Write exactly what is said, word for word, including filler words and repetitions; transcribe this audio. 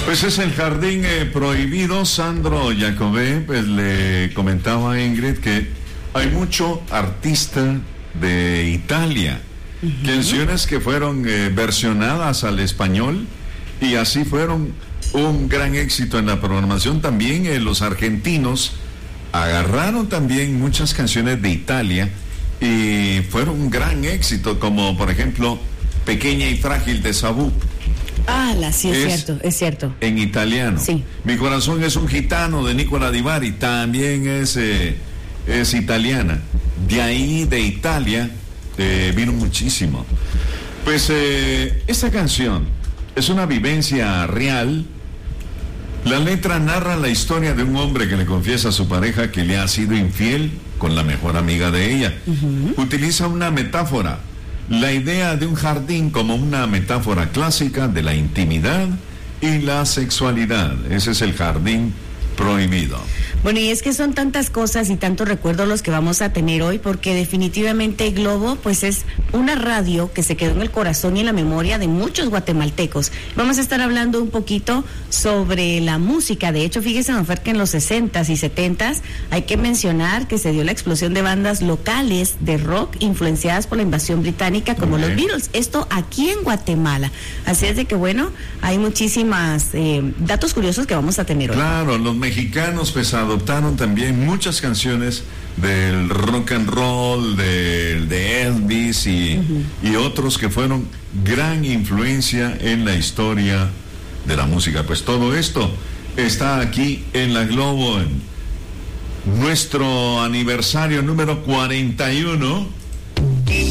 Pues es el jardín eh, prohibido. Sandro Jacobé pues le comentaba a Ingrid que hay mucho artista de Italia, uh-huh. canciones que fueron eh, versionadas al español y así fueron un gran éxito en la programación. También eh, los argentinos agarraron también muchas canciones de Italia y fueron un gran éxito, como por ejemplo Pequeña y Frágil de Sabú. Ah, la, sí, es, es cierto, es cierto. En italiano. Sí. Mi corazón es un gitano de Nicola Di Bari, también es, eh, es italiana. De ahí, de Italia, eh, vino muchísimo. Pues eh, esta canción es una vivencia real. La letra narra la historia de un hombre que le confiesa a su pareja que le ha sido infiel con la mejor amiga de ella. Uh-huh. Utiliza una metáfora, la idea de un jardín como una metáfora clásica de la intimidad y la sexualidad. Ese es el jardín prohibido. Bueno, y es que son tantas cosas y tantos recuerdos los que vamos a tener hoy, porque definitivamente Globo pues es una radio que se quedó en el corazón y en la memoria de muchos guatemaltecos. Vamos a estar hablando un poquito sobre la música. De hecho, fíjese, don Fer, que en los sesentas y setentas hay que mencionar que se dio la explosión de bandas locales de rock influenciadas por la invasión británica, como okay. los Beatles. Esto aquí en Guatemala. Así es de que, bueno, hay muchísimas eh, datos curiosos que vamos a tener hoy. Claro, los mexicanos pues adoptaron también muchas canciones del rock and roll, de, de Elvis y, uh-huh. y otros que fueron gran influencia en la historia de la música. Pues todo esto está aquí en la Globo, en nuestro aniversario número cuarenta y uno.